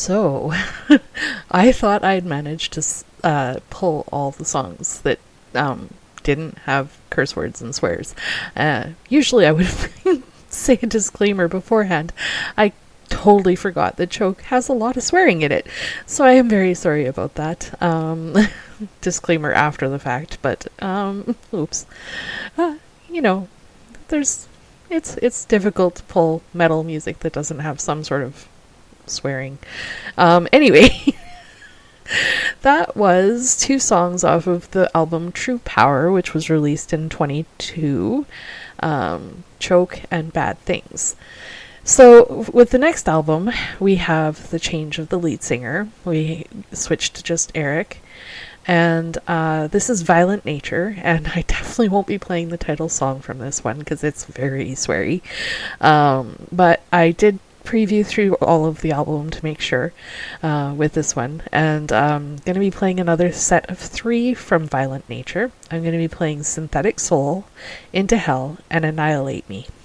So, I thought I'd managed to pull all the songs that didn't have curse words and swears. Usually I would say a disclaimer beforehand. I totally forgot that Choke has a lot of swearing in it. So I am very sorry about that. Disclaimer after the fact, but oops. You know, it's difficult to pull metal music that doesn't have some sort of swearing. Anyway, that was two songs off of the album True Power, which was released in 22, Choke and Bad Things. So with the next album, we have the change of the lead singer. We switched to just Eric. And this is Violent Nature, and I definitely won't be playing the title song from this one because it's very sweary. But I did preview through all of the album to make sure with this one, and I'm going to be playing another set of 3 from Violent Nature. I'm going to be playing Synthetic Soul, Into Hell, and Annihilate Me.